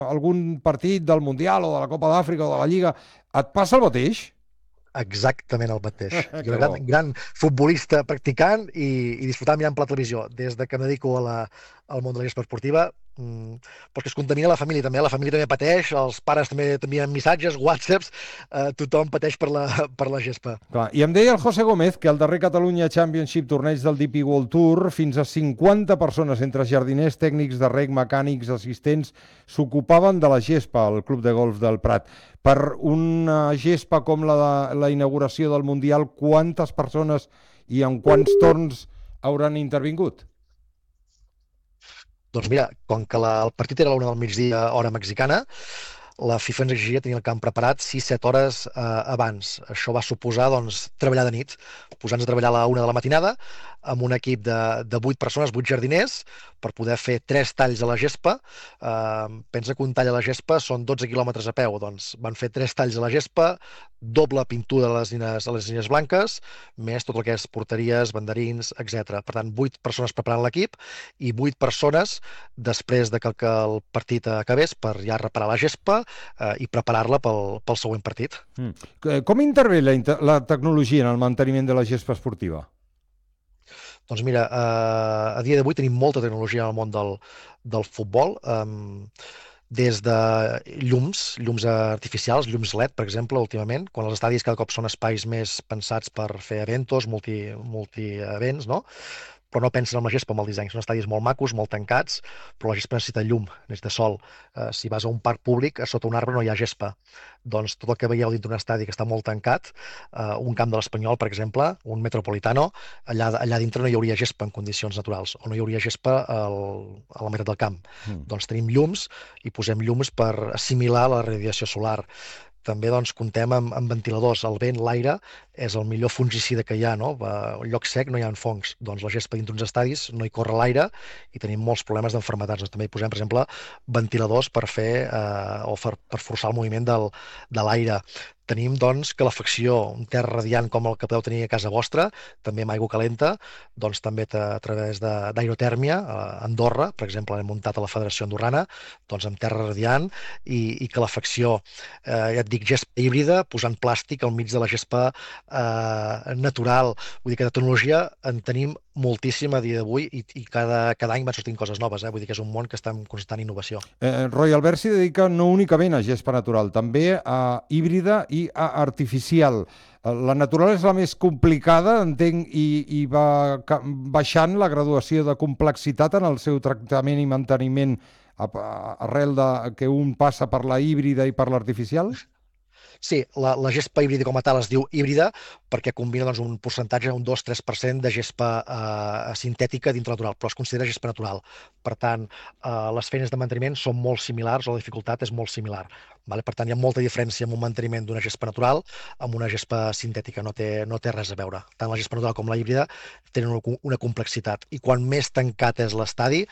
algun partit del Mundial o de la Copa d'Àfrica o de la Lliga, et passa el mateix? Exactament el mateix. Jo Que era bo. gran futbolista practicant i disfrutant mirant per la televisió. Des de que em dedico al món de la gespa esportiva, però és que es contamina la família també. La família també pateix, els pares també t'envien missatges, whatsapps, tothom pateix per la gespa. Clar. I em deia el José Gómez que al darrer Catalunya Championship, torneig del DP World Tour, fins a 50 persones, entre jardiners, tècnics de rec, mecànics, assistents, s'ocupaven de la gespa al Club de Golf del Prat. Per una gespa com la de la inauguració del Mundial, quantes persones i en quants torns hauran intervingut? Doncs mira, com que el partit era a la 1 del migdia, hora mexicana, la FIFA ens exigia tenir el camp preparat 6-7 hores abans. Això va suposar doncs, treballar de nit, posar-nos a treballar a la 1 de la matinada amb un equip de 8 persones, 8 jardiners, per poder fer 3 talls a la gespa. Pensa que un tall a la gespa són 12 quilòmetres a peu, doncs van fer 3 talls a la gespa, doble pintura a les línies blanques, més tot el que és porteries, banderins, etc. Per tant, 8 persones preparant l'equip i 8 persones després de que el partit acabés per ja reparar la gespa i preparar-la pel següent partit. Com intervé la tecnologia en el manteniment de la gespa esportiva? Doncs mira, a dia d'avui tenim molta tecnologia en el món del futbol, des de llums artificials, llums LED, per exemple, últimament, quan els estadis cada cop són espais més pensats per fer eventos, multi-events, no? Però no pensen en la gespa, amb el disseny. Són estadis molt macos, molt tancats, però la gespa necessita llum, necessita sol. Si vas a un parc públic, a sota un arbre no hi ha gespa. Doncs tot el que veieu dintre d'un estadi que està molt tancat, un camp de l'Espanyol, per exemple, un Metropolitano, allà dintre no hi hauria gespa en condicions naturals, o no hi hauria gespa a la meitat del camp. Doncs tenim llums i posem llums per assimilar la radiació solar. També doncs, comptem amb ventiladors. El vent, l'aire, és el millor fungicida que hi ha, no? A lloc sec no hi ha fongs. Doncs la gespa dintre uns estadis no hi corre l'aire i tenim molts problemes d'enfermedats. Doncs també hi posem, per exemple, ventiladors per fer per forçar el moviment de l'aire. Tenim, doncs, calefacció, un terra radiant com el que podeu tenir a casa vostra, també amb aigua calenta, doncs també a través d'aerotèrmia. A Andorra, per exemple, hem muntat a la Federació Andorrana, doncs amb terra radiant i calefacció. Ja et dic, gespa híbrida, posant plàstic al mig de la gespa natural. Vull dir que de tecnologia en tenim moltíssima a dia d'avui i cada any van sortint coses noves. Vull dir que és un món que està en constant innovació. Roy Albert s'hi dedica no únicament a gespa natural, també a híbrida i a artificial. La natural és la més complicada, entenc, i va baixant la graduació de complexitat en el seu tractament i manteniment arrel de que un passa per la híbrida i per l'artificial? Sí, la gespa híbrida com a tal es diu híbrida perquè combina doncs, un percentatge, un 2-3% de gespa sintètica dintre natural, però es considera gespa natural. Per tant, les feines de manteniment són molt similars, o la dificultat és molt similar. Vale? Per tant, hi ha molta diferència en un manteniment d'una gespa natural amb una gespa sintètica, no té res a veure. Tant la gespa natural com la híbrida tenen una complexitat, i quan més tancat és l'estadi,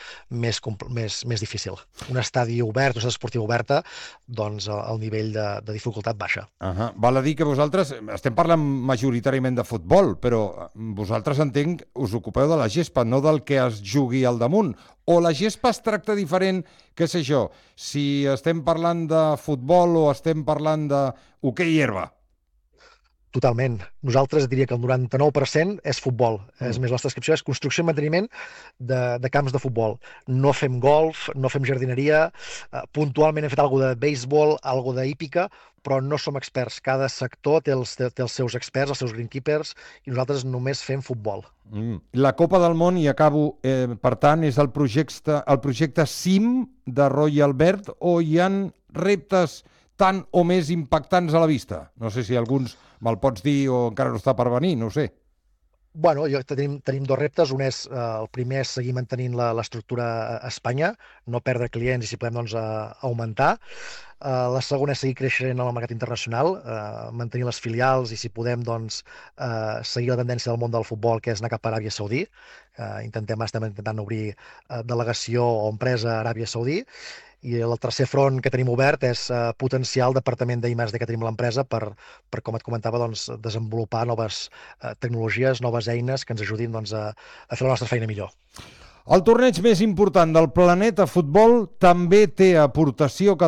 més difícil. Un estadi obert, una estadi esportiva oberta, doncs el nivell de dificultat baixa. Val a dir que vosaltres, estem parlant majoritàriament de futbol, però vosaltres, entenc, us ocupeu de la gespa, no del que es jugui al damunt. O la gespa es tracta diferent, què sé jo, si estem parlant de futbol o estem parlant d'hoquei herba? Totalment. Nosaltres diria que el 99% és futbol. És més, la descripció és construcció i manteniment de camps de futbol. No fem golf, no fem jardineria, puntualment hem fet alguna de béisbol, alguna d'hípica, però no som experts. Cada sector té els seus experts, els seus greenkeepers, i nosaltres només fem futbol. La Copa del Món, i acabo, per tant, és el projecte CIM de Roy Albert, o hi han reptes tant o més impactants a la vista? No sé si alguns me'l pots dir o encara no està per venir, no ho sé. Bueno, tenim dos reptes. Un és, el primer és seguir mantenint l'estructura a Espanya, no perdre clients i si podem doncs, augmentar. La segona és seguir creixent en el mercat internacional, mantenir les filials i si podem doncs, seguir la tendència del món del futbol, que és anar cap a Aràbia Saudí. Estem intentant obrir delegació o empresa a Aràbia Saudí. I el tercer front que tenim obert és potenciar el departament d'I+D que tenim a l'empresa per, com et comentava, doncs, desenvolupar noves tecnologies, noves eines que ens ajudin doncs, a fer la nostra feina millor. El torneig més important del planeta futbol també té aportació